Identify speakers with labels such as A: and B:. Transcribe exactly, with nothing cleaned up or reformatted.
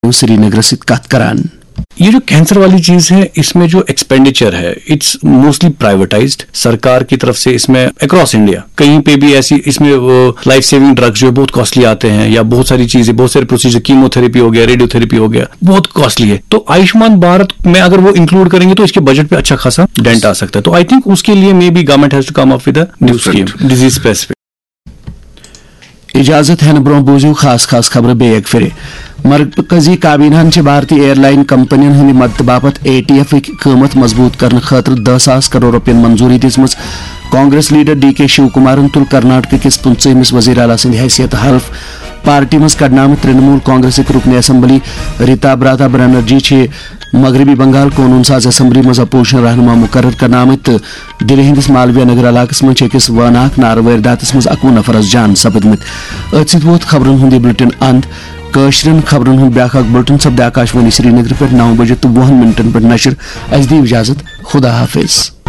A: سری نگر ست کت کران.
B: یہ جو کینسر والی چیز ہے اس میں جو ایکسپینڈیچر ہے اٹس موسٹلی پرائیویٹائزڈ. سرکار کی طرف سے اس میں اکراس انڈیا کہیں پہ بھی ایسی اس میں لائف سیونگ ڈرگس جو بہت کاسٹلی آتے ہیں یا بہت ساری چیزیں بہت سارے پروسیجر کیمو تھراپی ہو گیا ریڈیو تھراپی ہو گیا بہت کاسٹلی ہے. تو آیوشمان بھارت میں اگر وہ انکلوڈ کریں گے تو اس کے بجٹ پہ اچھا خاصا ڈینٹ آ سکتا ہے. تو آئی تھنک اس کے لیے may be government has to come up with a new scheme disease specific.
A: اجازت ہین برو بوزو خاص خاص خبر بے ایک پھر. مرکزی کابینہ بھارتی ایئر لائن کمپنین ہند مدد باپت اے ٹی ایف قیمت مضبوط کرنے خاطر دہ ساس کروڑ روپین منظوری دم. کانگریس لیڈر ڈی کے شیو کمارن تل کرناٹک کس پنچمس وزیر اعلیٰ سند حیثیت حلف. پارٹی مز کڑنا ترنمول کانگریسک رکن اسمبلی ریتا براتا بنرجی مغربی بنگال قانون ساز اسمبلی مز اپوزیشن رہنما مقرر کرنا آمت. دلی ہندس مالویا نگر علاقہ مجھ اکس واناک نارویر داتس مز اکوہ نفر جان سپدمت. ات ست ووت خبرن ہند بلٹن اند. کاشرن خبرن ہند بیاکھ بلٹن سپد آکاش وانی سری نگر پہ نو بجے تو وہن منٹن پہ نشر. اس دی اجازت خدا حافظ.